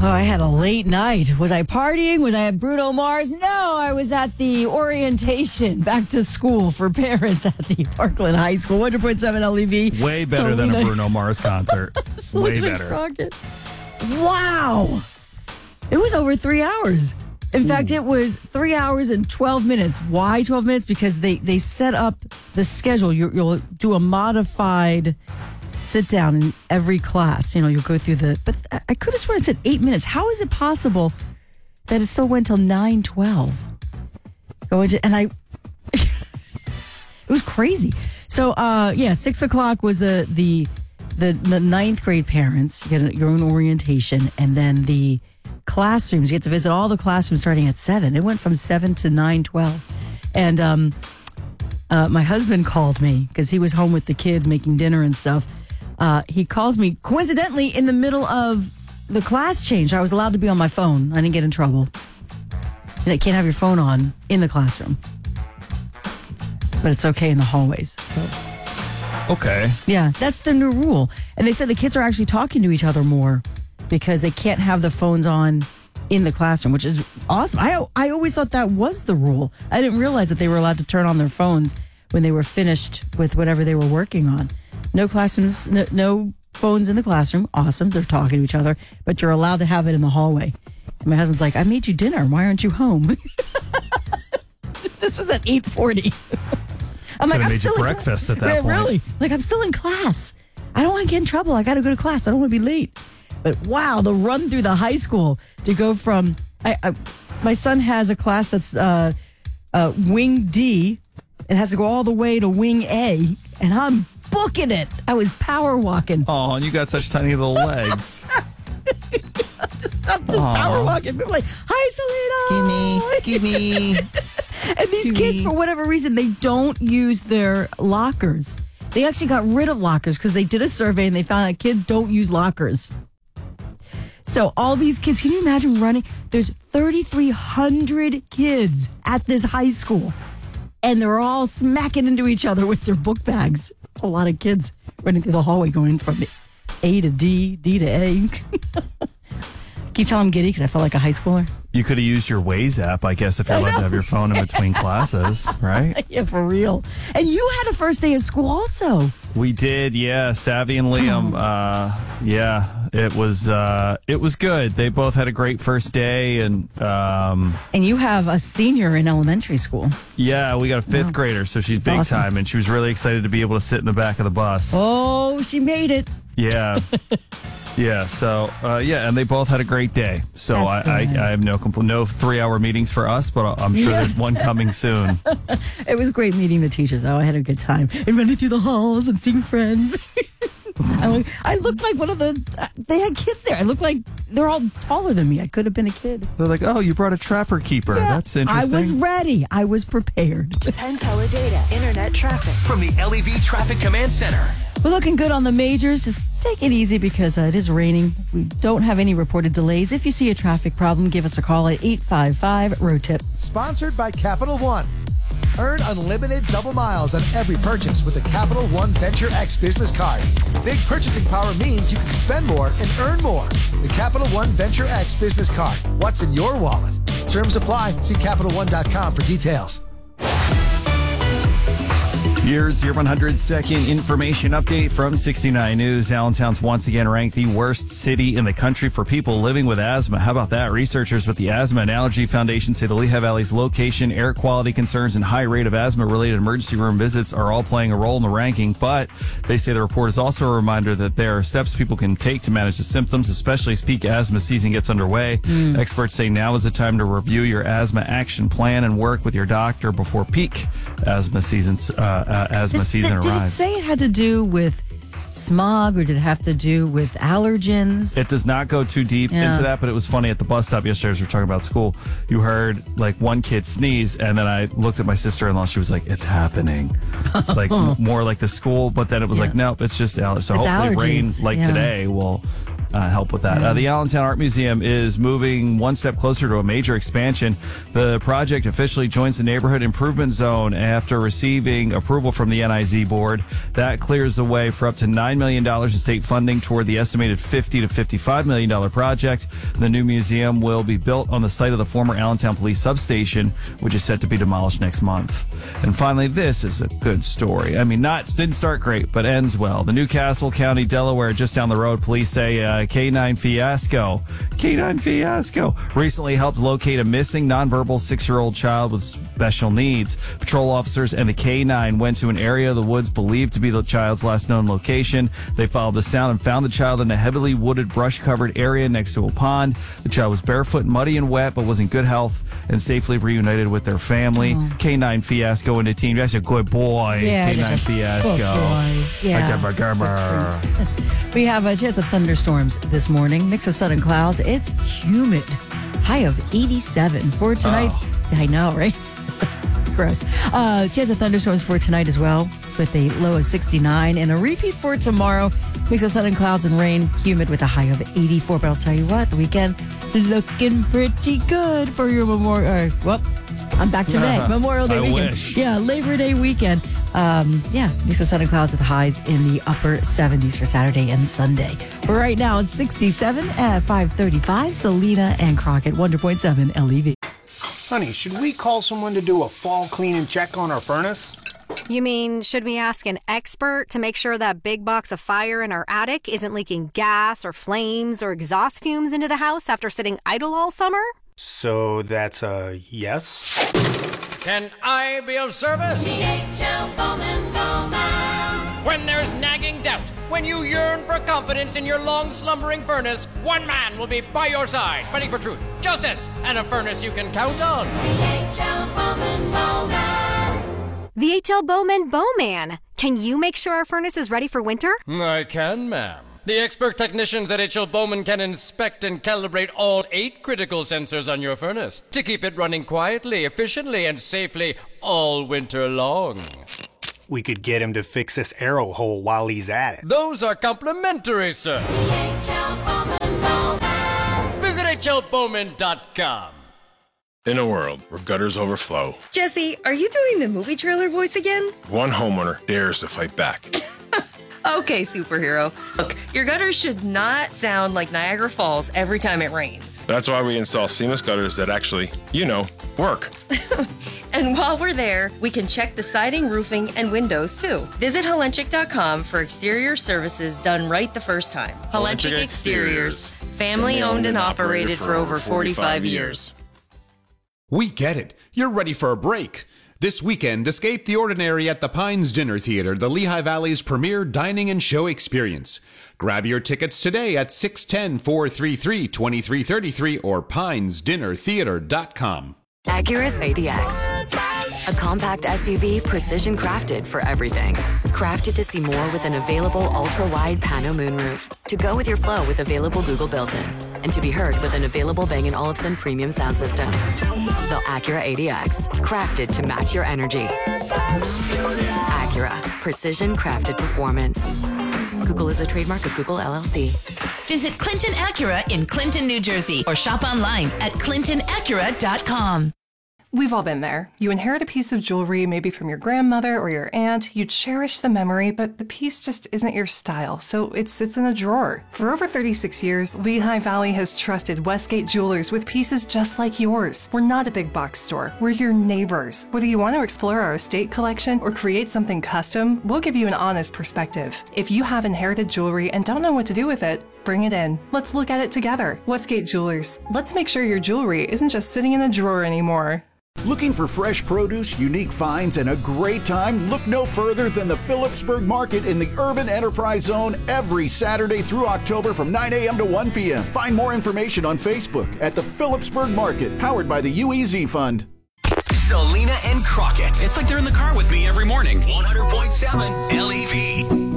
Oh, I had a late night. Was I partying? Was I at Bruno Mars? No, I was at the orientation back to school for parents at the Parkland High School. 100.7 LEV. Way better than a Bruno Mars concert. Way better. Crockett. Wow. It was over 3 hours. In fact, it was 3 hours and 12 minutes. Why 12 minutes? Because they set up the schedule. You'll do a modified sit down in every class. You'll go through but I could have sworn I said 8 minutes. How is it possible that it still went till 9:12? It was crazy. So, 6 o'clock was the ninth grade parents. You get your own orientation, and then the classrooms. You get to visit all the classrooms starting at 7. It went from 7 to 9:12. And my husband called me because he was home with the kids making dinner and stuff. He calls me coincidentally in the middle of the class change. I was allowed to be on my phone. I didn't get in trouble. And I can't have your phone on in the classroom. But it's okay in the hallways. So, okay. Yeah, that's the new rule. And they said the kids are actually talking to each other more because they can't have the phones on in the classroom, which is awesome. I always thought that was the rule. I didn't realize that they were allowed to turn on their phones when they were finished with whatever they were working on. No classrooms, no phones in the classroom. Awesome. They're talking to each other, but you're allowed to have it in the hallway. And my husband's like, I made you dinner. Why aren't you home? This was at 8:40. I'm like, I'm still breakfast at that point. Really? Like, I'm still in class. I don't want to get in trouble. I got to go to class. I don't want to be late. But wow, the run through the high school to go from, my son has a class that's wing D. It has to go all the way to wing A. And I'm booking it. I was power walking. Oh, and you got such tiny little legs. I'm just power walking. People are like, hi, Selena. Excuse me. And these kids, for whatever reason, they don't use their lockers. They actually got rid of lockers because they did a survey and they found that kids don't use lockers. So all these kids, can you imagine running? There's 3,300 kids at this high school. And they're all smacking into each other with their book bags. It's a lot of kids running through the hallway going from A to D, D to A. Can you tell I'm giddy because I felt like a high schooler? You could have used your Waze app, I guess, if you're allowed to have your phone in between classes, right? Yeah, for real. And you had a first day of school also. We did, yeah. Savvy and Liam, it was good. They both had a great first day, and you have a senior in elementary school. Yeah, we got a fifth grader, so she's big awesome. time, and she was really excited to be able to sit in the back of the bus. Oh, she made it. Yeah. Yeah, so, and they both had a great day. So I have no 3-hour meetings for us, but I'm sure there's one coming soon. It was great meeting the teachers, though. I had a good time. And running through the halls and seeing friends. I looked like one of they had kids there. I looked like they're all taller than me. I could have been a kid. They're like, oh, you brought a trapper keeper. Yeah, that's interesting. I was ready. I was prepared. Penn Teller Data, Internet traffic. From the LEV Traffic Command Center. We're looking good on the majors. Just take it easy because it is raining. We don't have any reported delays. If you see a traffic problem, give us a call at 855-ROTIP. Sponsored by Capital One. Earn unlimited double miles on every purchase with the Capital One Venture X business card. Big purchasing power means you can spend more and earn more. The Capital One Venture X business card. What's in your wallet? Terms apply. See CapitalOne.com for details. Here's your 100-second information update from 69 News. Allentown's once again ranked the worst city in the country for people living with asthma. How about that? Researchers with the Asthma and Allergy Foundation say the Lehigh Valley's location, air quality concerns, and high rate of asthma-related emergency room visits are all playing a role in the ranking. But they say the report is also a reminder that there are steps people can take to manage the symptoms, especially as peak asthma season gets underway. Experts say now is the time to review your asthma action plan and work with your doctor before peak asthma season arrives. Did it say it had to do with smog or did it have to do with allergens? It does not go too deep into that, but it was funny at the bus stop yesterday as we were talking about school. You heard like one kid sneeze, and then I looked at my sister-in-law. She was like, "It's happening," like more like the school. But then it was like, "Nope, it's just allergies." So hopefully, rain like today will help with that. The Allentown Art Museum is moving one step closer to a major expansion. The project officially joins the Neighborhood Improvement Zone after receiving approval from the NIZ board. That clears the way for up to $9 million in state funding toward the estimated $50 to $55 million project. The new museum will be built on the site of the former Allentown Police Substation, which is set to be demolished next month. And finally, this is a good story. I mean, didn't start great, but ends well. The Newcastle County, Delaware, just down the road, police say K9 fiasco recently helped locate a missing nonverbal 6-year-old child with special needs. Patrol officers and the K9 went to an area of the woods believed to be the child's last known location. They followed the sound and found the child in a heavily wooded, brush-covered area next to a pond. The child was barefoot, muddy, and wet, but was in good health and safely reunited with their family. K9 fiasco into team. That's a good boy. Yeah, K9 fiasco. Yeah. We have a chance of thunderstorms this morning. Mix of sun and clouds. It's humid. High of 87 for tonight. I know, right? Gross. Chance of thunderstorms for tonight as well, with a low of 69 and a repeat for tomorrow. Mix of sun and clouds and rain, humid with a high of 84. But I'll tell you what, the weekend looking pretty good for your Memorial. I'm back to May. Memorial Day weekend. Wish. Yeah, Labor Day weekend. Mix of sun and clouds with highs in the upper 70s for Saturday and Sunday. Right now it's 67 at 5:35. Selena and Crockett, 100.7 LEV. Honey, should we call someone to do a fall cleaning check on our furnace? You mean, should we ask an expert to make sure that big box of fire in our attic isn't leaking gas or flames or exhaust fumes into the house after sitting idle all summer? So that's a yes? Can I be of service? DHL Bowman Bowman. When there's nagging doubt, when you yearn for confidence in your long slumbering furnace, one man will be by your side, fighting for truth, justice, and a furnace you can count on. DHL Bowman Bowman. The HL Bowman Bowman. Can you make sure our furnace is ready for winter? I can, ma'am. The expert technicians at HL Bowman can inspect and calibrate all 8 critical sensors on your furnace to keep it running quietly, efficiently, and safely all winter long. We could get him to fix this arrow hole while he's at it. Those are complimentary, sir. DHL Bowman Bowman. Visit HLBowman.com. In a world where gutters overflow, Jesse, are you doing the movie trailer voice again? one homeowner dares to fight back. Okay, superhero. Look, your gutters should not sound like Niagara Falls every time it rains. That's why we install seamless gutters that actually, work. And while we're there, we can check the siding, roofing, and windows too. Visit Helenchik.com for exterior services done right the first time. Helenchik Exteriors, family owned and operated for over 45 years. We get it. You're ready for a break. This weekend, escape the ordinary at the Pines Dinner Theater, the Lehigh Valley's premier dining and show experience. Grab your tickets today at 610-433-2333 or pinesdinnertheater.com. Acura's ADX. A compact SUV precision crafted for everything. Crafted to see more with an available ultra-wide pano moonroof. To go with your flow with available Google built-in. And to be heard with an available Bang & Olufsen premium sound system. The Acura ADX. Crafted to match your energy. Acura. Precision crafted performance. Google is a trademark of Google LLC. Visit Clinton Acura in Clinton, New Jersey, or shop online at clintonacura.com. We've all been there. You inherit a piece of jewelry, maybe from your grandmother or your aunt. You cherish the memory, but the piece just isn't your style, so it sits in a drawer. For over 36 years, Lehigh Valley has trusted Westgate Jewelers with pieces just like yours. We're not a big box store. We're your neighbors. Whether you want to explore our estate collection or create something custom, we'll give you an honest perspective. If you have inherited jewelry and don't know what to do with it, bring it in. Let's look at it together. Westgate Jewelers. Let's make sure your jewelry isn't just sitting in a drawer anymore. Looking for fresh produce, unique finds, and a great time? Look no further than the Phillipsburg Market in the Urban Enterprise Zone every Saturday through October from 9 a.m. to 1 p.m. Find more information on Facebook at the Phillipsburg Market, powered by the UEZ Fund. Selena and Crockett. It's like they're in the car with me every morning. 100.7 LEV.